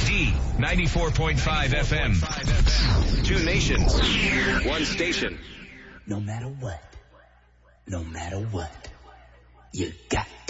94.5 FM. 2 nations. 1 station. No matter what, you got